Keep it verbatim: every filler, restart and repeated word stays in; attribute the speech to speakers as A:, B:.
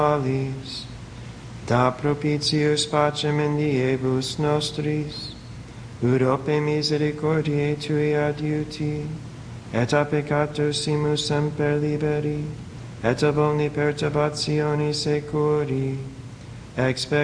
A: malis, da propitius pacem in diebus nostris, ut ope misericordiae Tui adiuti, et a peccatos simus semper liberi, et ab omni perturbatione securi, expectans